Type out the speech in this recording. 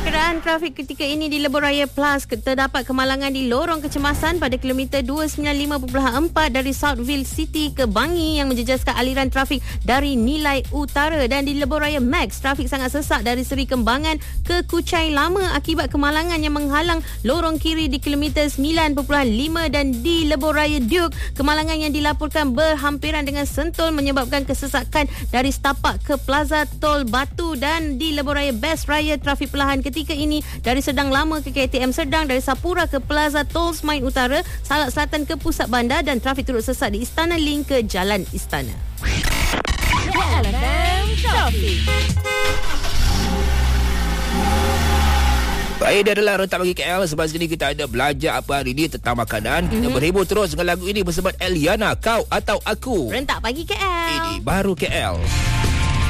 Keadaan trafik ketika ini di Lebuh Raya Plus terdapat kemalangan di lorong kecemasan pada kilometer 295.4 dari Southville City ke Bangi yang menjejaskan aliran trafik dari Nilai Utara. Dan di Lebuh Raya Max, trafik sangat sesak dari Seri Kembangan ke Kuchai Lama akibat kemalangan yang menghalang lorong kiri di kilometer 9.5. Dan di Lebuh Raya Duke, kemalangan yang dilaporkan berhampiran dengan Sentul menyebabkan kesesakan dari Setapak ke Plaza Tol Batu. Dan di Lebuh Raya Best Raya, trafik perlahan ketika ini dari Serdang Lama ke KTM Serdang, dari Sapura ke Plaza Tol Semain Utara, Salak Selatan ke Pusat Bandar, dan trafik turut sesak di Istana Link ke Jalan Istana. Baik, dia adalah Rentak Pagi KL. Sebab sini kita ada belajar apa hari ni tentang makanan. Kita berhibur terus dengan lagu ini bersama Eliana, Kau Atau Aku. Rentak Pagi KL. Ini baru KL.